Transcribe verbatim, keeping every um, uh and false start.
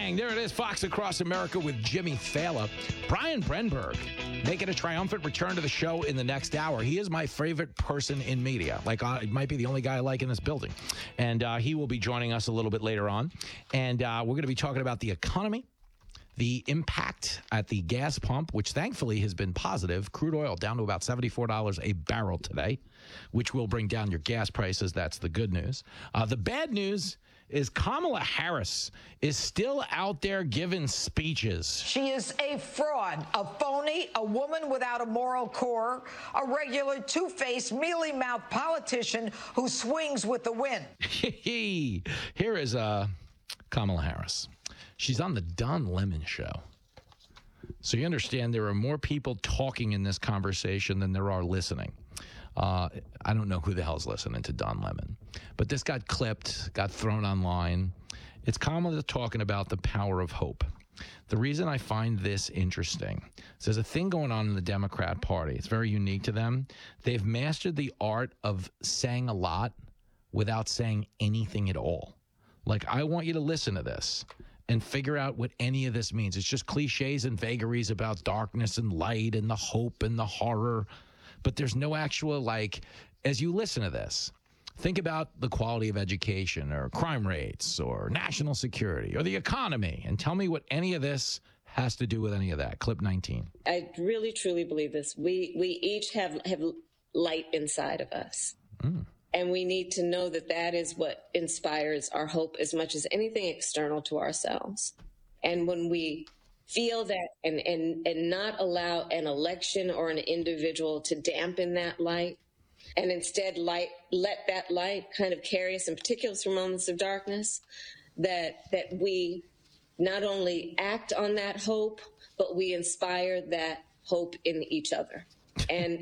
Bang. There it is, Fox Across America with Jimmy Fallon. Brian Brenberg making a triumphant return to the show in the next hour. He is my favorite person in media. Like, uh, it might be the only guy I like in this building. And uh, he will be joining us a little bit later on. And uh, we're going to be talking about the economy, the impact at the gas pump, which thankfully has been positive. Crude oil down to about seventy-four dollars a barrel today, which will bring down your gas prices. That's the good news. Uh, the bad news is Kamala Harris is still out there giving speeches. She is a fraud, a phony, a woman without a moral core, a regular two-faced, mealy-mouthed politician who swings with the wind. Here is uh, Kamala Harris. She's on the Don Lemon Show. So you understand there are more people talking in this conversation than there are listening. Uh, I don't know who the hell's listening to Don Lemon. But this got clipped, got thrown online. It's Kamala talking about the power of hope. The reason I find this interesting is there's a thing going on in the Democrat Party. It's very unique to them. They've mastered the art of saying a lot without saying anything at all. Like, I want you to listen to this and figure out what any of this means. It's just cliches and vagaries about darkness and light and the hope and the horror. But there's no actual, like, as you listen to this, think about the quality of education or crime rates or national security or the economy and tell me what any of this has to do with any of that. Clip nineteen. I really, truly believe this. We we each have, have light inside of us. Mm. And we need to know that that is what inspires our hope as much as anything external to ourselves. And when we feel that and, and, and not allow an election or an individual to dampen that light, and instead light, let that light kind of carry us in particular through moments of darkness, that that we not only act on that hope, but we inspire that hope in each other. And